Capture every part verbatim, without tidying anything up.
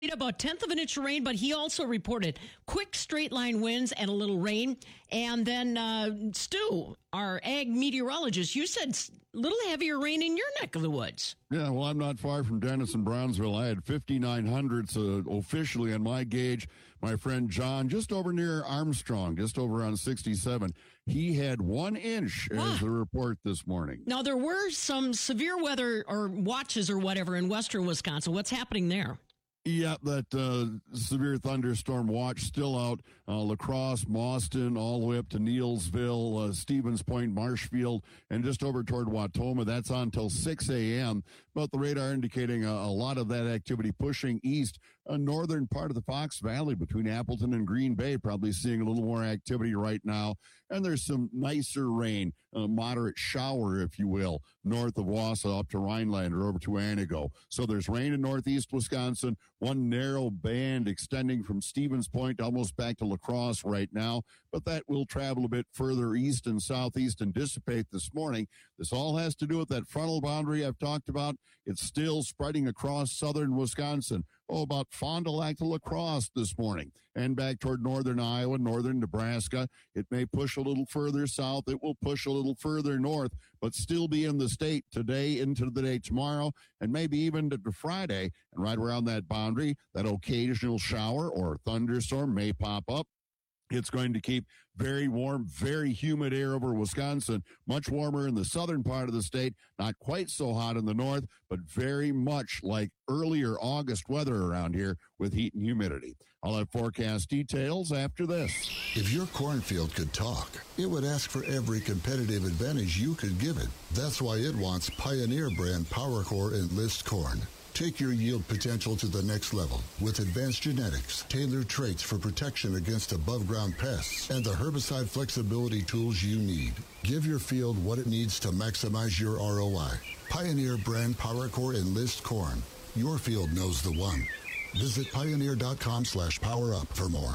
About tenth of an inch of rain, but he also reported quick straight line winds and a little rain. And then uh, Stu, our ag meteorologist, you said a little heavier rain in your neck of the woods. Yeah, well, I'm not far from Dennis and Brownsville. I had fifty-nine hundredths uh, officially on my gauge. My friend John, just over near Armstrong, just over on sixty-seven, he had one inch wow. as the report this morning. Now, there were some severe weather or watches or whatever in western Wisconsin. What's happening there? Yeah, that uh, severe thunderstorm watch still out. Uh, La Crosse, Mauston, all the way up to Neilsville, uh, Stevens Point, Marshfield, and just over toward Wautoma. That's on until six a.m. But the radar indicating a, a lot of that activity pushing east. A northern part of the Fox Valley between Appleton and Green Bay, probably seeing a little more activity right now. And there's some nicer rain, a moderate shower, if you will, north of Wausau up to Rhineland or over to Anago. So there's rain in northeast Wisconsin, one narrow band extending from Stevens Point almost back to La Crosse right now. But that will travel a bit further east and southeast and dissipate this morning. This all has to do with that frontal boundary I've talked about. It's still spreading across southern Wisconsin. Oh, about Fond du Lac to La Crosse this morning and back toward northern Iowa, northern Nebraska. It may push a little further south. It will push a little further north, but still be in the state today into the day tomorrow and maybe even to Friday. And right around that boundary, that occasional shower or thunderstorm may pop up. It's going to keep very warm, very humid air over Wisconsin, much warmer in the southern part of the state, not quite so hot in the north, but very much like earlier August weather around here with heat and humidity. I'll have forecast details after this. If your cornfield could talk, it would ask for every competitive advantage you could give it. That's why it wants Pioneer brand PowerCore Enlist corn. Take your yield potential to the next level with advanced genetics, tailored traits for protection against above-ground pests, and the herbicide flexibility tools you need. Give your field what it needs to maximize your R O I. Pioneer brand PowerCore Enlist corn. Your field knows the one. Visit pioneer.com slash power up for more.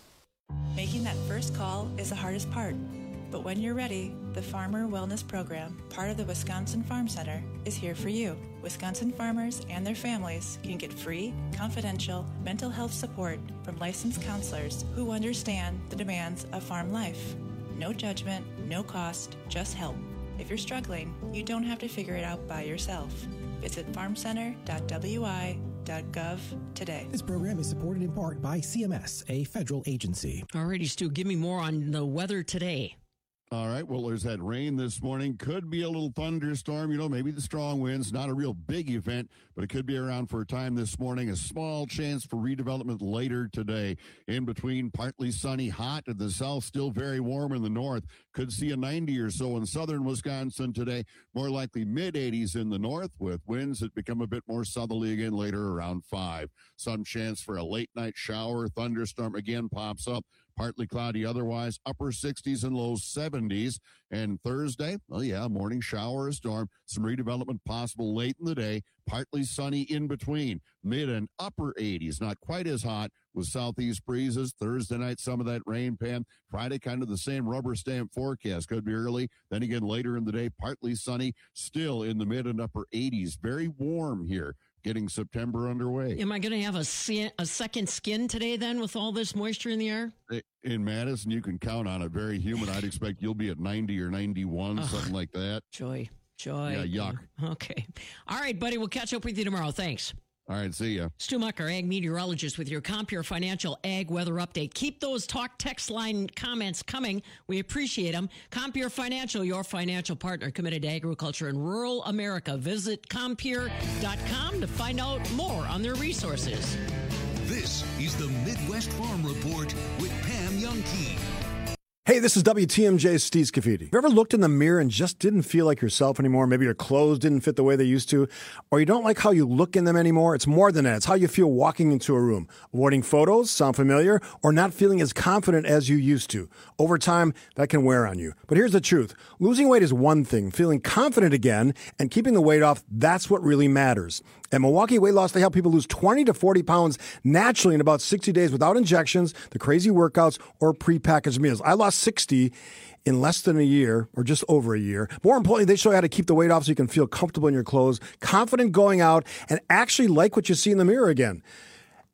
Making that first call is the hardest part. But when you're ready, the Farmer Wellness Program, part of the Wisconsin Farm Center, is here for you. Wisconsin farmers and their families can get free, confidential mental health support from licensed counselors who understand the demands of farm life. No judgment, no cost, just help. If you're struggling, you don't have to figure it out by yourself. Visit farm center dot w i dot gov today. This program is supported in part by C M S, a federal agency. All righty, Stu, give me more on the weather today. All right, well, there's that rain this morning. Could be a little thunderstorm, you know, maybe the strong winds. Not a real big event, but it could be around for a time this morning. A small chance for redevelopment later today. In between, partly sunny, hot in the south, still very warm in the north. Could see a ninety or so in southern Wisconsin today. More likely mid-eighties in the north with winds that become a bit more southerly again later around five. Some chance for a late-night shower. Thunderstorm again pops up. Partly cloudy otherwise, upper sixties and low seventies. And Thursday, well, yeah, morning shower or storm. Some redevelopment possible late in the day. Partly sunny in between. Mid and upper eighties. Not quite as hot with southeast breezes. Thursday night, some of that rain, Pam. Friday, kind of the same rubber stamp forecast. Could be early. Then again, later in the day, partly sunny. Still in the mid and upper eighties. Very warm here. Getting September underway. Am I going to have a, se- a second skin today then with all this moisture in the air? In Madison, you can count on it. Very humid. I'd expect you'll be at ninety or ninety-one, oh, something like that. Joy. Joy. Yeah, yuck. Okay. All right, buddy. We'll catch up with you tomorrow. Thanks. All right, see ya. Stu Muck, our ag meteorologist with your Compure Financial Ag Weather Update. Keep those talk text line comments coming. We appreciate them. Compure Financial, your financial partner committed to agriculture in rural America. Visit compure dot com to find out more on their resources. This is the Midwest Farm Report with Pam Youngkey. Hey, this is W T M J's Steve Scafidi. Have you ever looked in the mirror and just didn't feel like yourself anymore? Maybe your clothes didn't fit the way they used to, or you don't like how you look in them anymore? It's more than that. It's how you feel walking into a room. Avoiding photos, sound familiar, or not feeling as confident as you used to. Over time, that can wear on you. But here's the truth. Losing weight is one thing. Feeling confident again and keeping the weight off, that's what really matters. At Milwaukee Weight Loss, they help people lose twenty to forty pounds naturally in about sixty days without injections, the crazy workouts, or prepackaged meals. I lost sixty in less than a year, or just over a year. More importantly, they show you how to keep the weight off so you can feel comfortable in your clothes, confident going out, and actually like what you see in the mirror again.